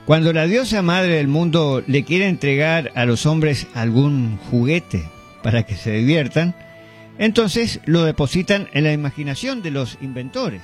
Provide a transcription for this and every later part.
Cuando la diosa madre del mundo le quiere entregar a los hombres algún juguete para que se diviertan, entonces lo depositan en la imaginación de los inventores.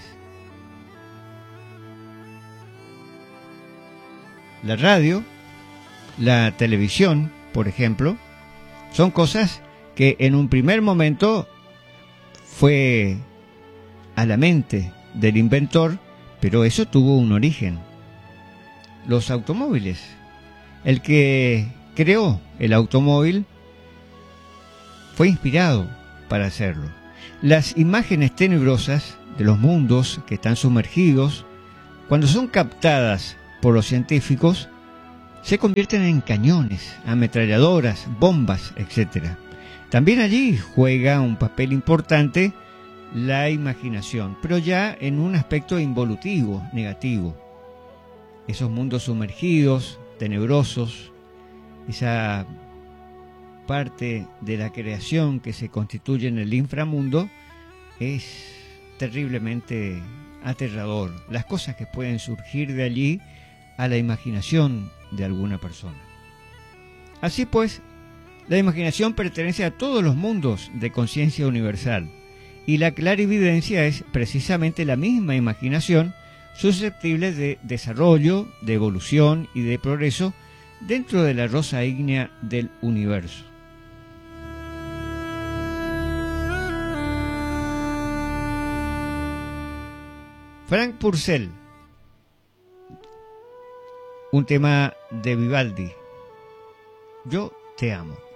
La radio, la televisión, por ejemplo, son cosas que en un primer momento fue a la mente del inventor, pero eso tuvo un origen. Los automóviles. El que creó el automóvil fue inspirado para hacerlo. Las imágenes tenebrosas de los mundos que están sumergidos, cuando son captadas por los científicos, se convierten en cañones, ametralladoras, bombas, etc. También allí juega un papel importante la imaginación, pero ya en un aspecto involutivo, negativo. Esos mundos sumergidos, tenebrosos, esa parte de la creación que se constituye en el inframundo, es terriblemente aterrador. Las cosas que pueden surgir de allí a la imaginación de alguna persona. Así pues, la imaginación pertenece a todos los mundos de conciencia universal, y la clarividencia es precisamente la misma imaginación susceptible de desarrollo, de evolución y de progreso dentro de la rosa ígnea del universo. Frank Purcell, un tema de Vivaldi, Yo te amo.